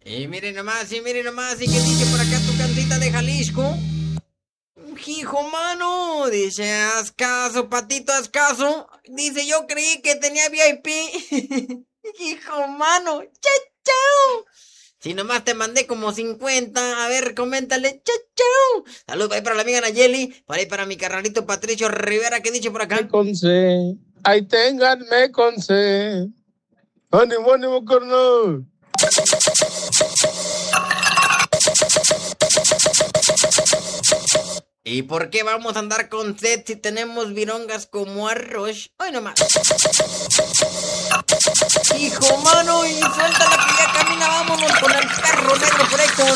Y miren nomás, y que dice por acá tu cantita de Jalisco. Hijo, mano, dice, haz caso, patito, haz caso. Dice, yo creí que tenía VIP. Hijo, mano, chao, chao. Si nomás te mandé como 50, a ver, coméntale, chao, chao. Saludos ahí para la amiga Nayeli, por ahí para mi carnalito Patricio Rivera, ¿qué dice por acá? Me conce, ahí ténganme conce. Ánimo, ánimo, carnal. ¿Y por qué vamos a andar con sed si tenemos virongas como arroz? Hoy nomás. Hijo, mano, y suéltala que ya camina, vámonos con el perro negro por ahí con